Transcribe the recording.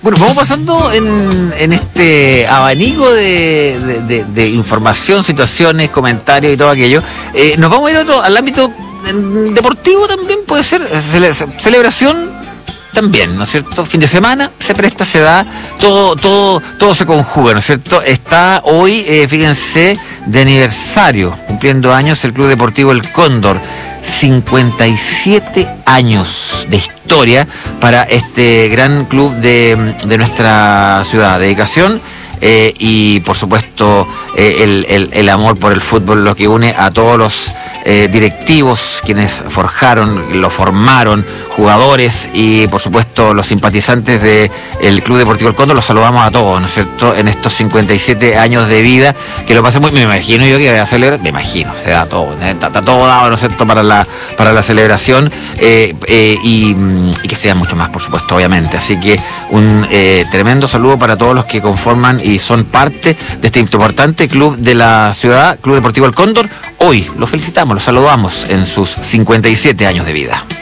Bueno, vamos pasando en este abanico de información, situaciones, comentarios y todo aquello. Nos vamos a ir al ámbito deportivo también, puede ser, celebración también, ¿no es cierto? Fin de semana se presta, se da, todo se conjuga, ¿no es cierto? Está hoy, fíjense, de aniversario, cumpliendo años, el Club Deportivo El Cóndor. 57 años de historia para este gran club de nuestra ciudad. Dedicación y, por supuesto, el amor por el fútbol, lo que une a todos los directivos, quienes forjaron, lo formaron, jugadores y, por supuesto, los simpatizantes del Club Deportivo El Cóndor. Los saludamos a todos, ¿no es cierto?, en estos 57 años de vida, que lo pasé muy, me imagino yo que voy a celebrar, me imagino, se da todo, está todo dado, ¿no es cierto?, para la celebración y que sea mucho más, por supuesto, obviamente. Así que un tremendo saludo para todos los que conforman y son parte de este importante club de la ciudad, Club Deportivo El Cóndor. Hoy los felicitamos, los saludamos en sus 57 años de vida.